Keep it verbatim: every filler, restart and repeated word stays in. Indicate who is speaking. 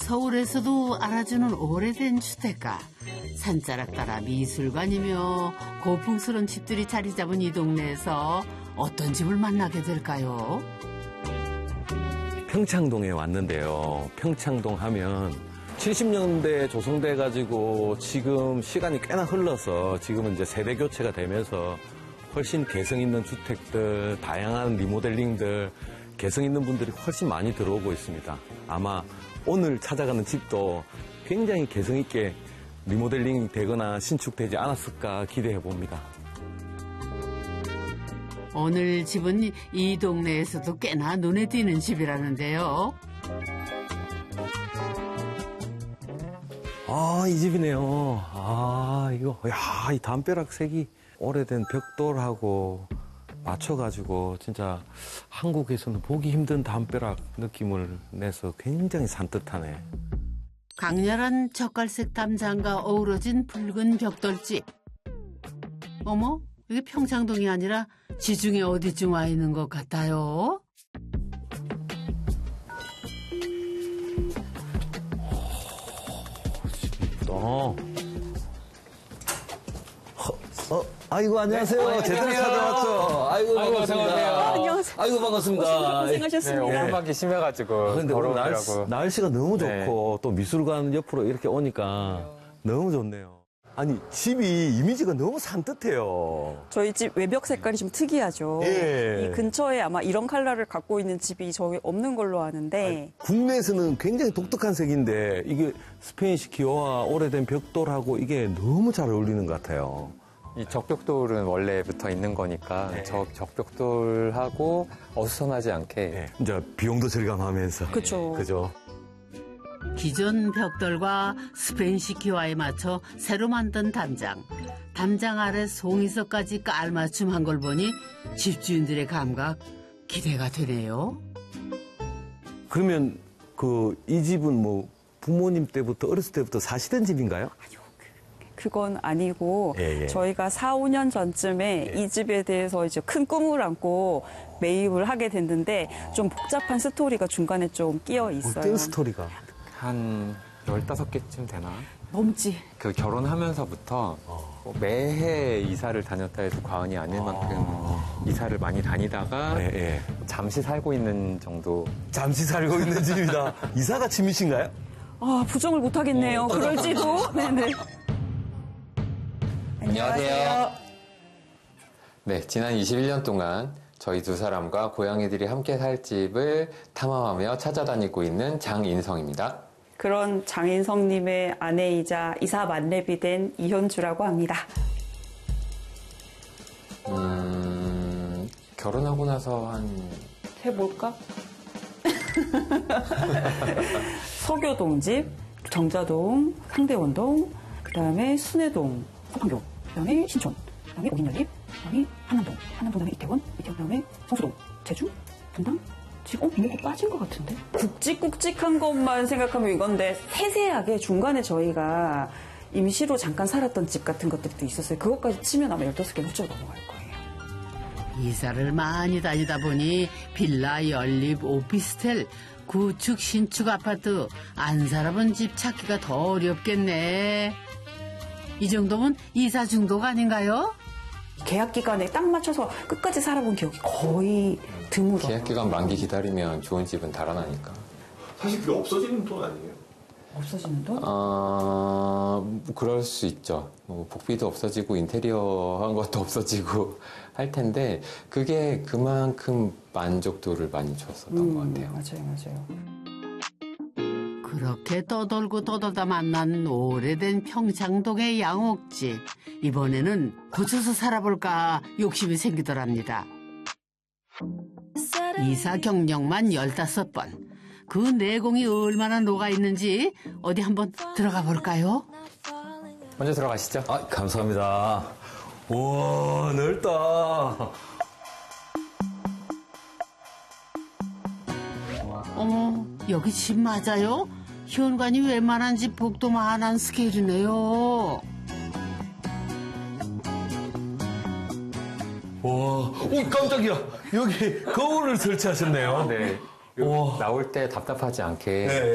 Speaker 1: 서울에서도 알아주는 오래된 주택가. 산자락 따라 미술관이며 고풍스러운 집들이 자리 잡은 이 동네에서 어떤 집을 만나게 될까요?
Speaker 2: 평창동에 왔는데요. 평창동 하면 칠십 년대 조성돼가지고 지금 시간이 꽤나 흘러서 지금은 이제 세대 교체가 되면서 훨씬 개성 있는 주택들, 다양한 리모델링들, 개성 있는 분들이 훨씬 많이 들어오고 있습니다. 아마 오늘 찾아가는 집도 굉장히 개성 있게 리모델링 되거나 신축되지 않았을까 기대해 봅니다.
Speaker 1: 오늘 집은 이 동네에서도 꽤나 눈에 띄는 집이라는데요.
Speaker 2: 아, 이 집이네요. 아, 이거, 야, 이 담벼락 색이 오래된 벽돌하고 맞춰가지고 진짜 한국에서는 보기 힘든 담벼락 느낌을 내서 굉장히 산뜻하네.
Speaker 1: 강렬한 젓갈색 담장과 어우러진 붉은 벽돌집. 어머, 이게 평창동이 아니라 지중해 어디쯤 와 있는 것 같아요.
Speaker 2: 어, 어, 아이고, 안녕하세요.
Speaker 3: 네,
Speaker 2: 제대로
Speaker 3: 안녕하세요.
Speaker 2: 찾아왔죠. 아이고,
Speaker 3: 아이고,
Speaker 2: 반갑습니다.
Speaker 3: 안녕하세요.
Speaker 4: 안녕하세요.
Speaker 2: 아이고, 반갑습니다.
Speaker 4: 고생하셨습니다.
Speaker 3: 네, 오르막이 심해가지고
Speaker 2: 근데 오늘 날씨,
Speaker 3: 걸어오느라고.
Speaker 2: 날씨가 너무 좋고
Speaker 3: 네.
Speaker 2: 또 미술관 옆으로 이렇게 오니까 너무 좋네요. 아니, 집이 이미지가 너무 산뜻해요.
Speaker 4: 저희 집 외벽 색깔이 좀 특이하죠.
Speaker 2: 예.
Speaker 4: 이 근처에 아마 이런 컬러를 갖고 있는 집이 저기 없는 걸로 아는데
Speaker 2: 국내에서는 굉장히 독특한 색인데 이게 스페인식 기와와 오래된 벽돌하고 이게 너무 잘 어울리는 것 같아요.
Speaker 3: 이 적벽돌은 원래부터 있는 거니까
Speaker 2: 네.
Speaker 3: 저 적벽돌하고 어수선하지 않게
Speaker 2: 네. 이제 비용도 절감하면서.
Speaker 4: 그쵸.
Speaker 2: 그죠.
Speaker 1: 기존 벽돌과 스페인식 기와에 맞춰 새로 만든 담장. 담장 아래 송이석까지 깔맞춤한 걸 보니 집주인들의 감각 기대가 되네요.
Speaker 2: 그러면 그 이 집은 뭐 부모님 때부터 어렸을 때부터 사시던 집인가요?
Speaker 4: 그건 아니고
Speaker 2: 예, 예.
Speaker 4: 저희가 사, 오 년 전쯤에
Speaker 2: 예.
Speaker 4: 이 집에 대해서 이제 큰 꿈을 안고 매입을 하게 됐는데 좀 복잡한 스토리가 중간에 좀 끼어 있어요.
Speaker 2: 어떤 스토리가?
Speaker 3: 한 열다섯 개쯤 되나?
Speaker 4: 넘지.
Speaker 3: 그 결혼하면서부터 뭐 매해 이사를 다녔다 해도 과언이 아닐 만큼 이사를 많이 다니다가
Speaker 2: 예, 예.
Speaker 3: 잠시 살고 있는 정도.
Speaker 2: 잠시 살고 있는 집이다. 이사가 취미신가요?
Speaker 4: 아, 부정을 못 하겠네요.
Speaker 2: 어.
Speaker 4: 그럴지도. 네네.
Speaker 3: 안녕하세요. 네, 지난 이십일 년 동안 저희 두 사람과 고양이들이 함께 살 집을 탐험하며 찾아다니고 있는 장인성입니다.
Speaker 4: 그런 장인성님의 아내이자 이사 만렙이 된 이현주라고 합니다.
Speaker 3: 음, 결혼하고 나서 한
Speaker 4: 해볼까? 서교동 집, 정자동, 상대원동, 그 다음에 순회동, 서판교, 그 다음에 신촌, 그 다음에 오긴열립, 그 다음에 한남동, 한남동 다음에 이태원, 이태원 다음에 성수동, 제주, 분당, 지금 어, 뭐가 빠진 것 같은데? 굵직굵직한 것만 생각하면 이건데 세세하게 중간에 저희가 임시로 잠깐 살았던 집 같은 것들도 있었어요. 그것까지 치면 아마 열다섯 개 훌쩍 넘어갈 거예요.
Speaker 1: 이사를 많이 다니다 보니 빌라, 연립, 오피스텔, 구축, 신축 아파트 안 살아본 집 찾기가 더 어렵겠네. 이 정도면 이사 중독 아닌가요?
Speaker 4: 계약 기간에 딱 맞춰서 끝까지 살아본 기억이 거의 드물어요.
Speaker 3: 계약기간 만기 기다리면 좋은 집은 달아나니까.
Speaker 5: 사실 그게 없어지는 돈 아니에요?
Speaker 4: 없어지는 돈?
Speaker 3: 아, 뭐 그럴 수 있죠. 뭐 복비도 없어지고 인테리어 한 것도 없어지고 할 텐데 그게 그만큼 만족도를 많이 줬었던
Speaker 4: 음,
Speaker 3: 것 같아요.
Speaker 4: 맞아요, 맞아요.
Speaker 1: 그렇게 떠돌고 떠돌다 만난 오래된 평창동의 양옥집. 이번에는 고쳐서 살아볼까 욕심이 생기더랍니다. 이사 경력만 열다섯 번. 그 내공이 얼마나 녹아있는지 어디 한번 들어가 볼까요?
Speaker 3: 먼저 들어가시죠.
Speaker 2: 아, 감사합니다. 우와, 넓다.
Speaker 1: 어머, 여기 집 맞아요? 현관이 웬만한 집 복도만한 스케일이네요.
Speaker 2: 와, 오, 깜짝이야. 여기 거울을 설치하셨네요.
Speaker 3: 네.
Speaker 2: 우와.
Speaker 3: 나올 때 답답하지 않게
Speaker 2: 네.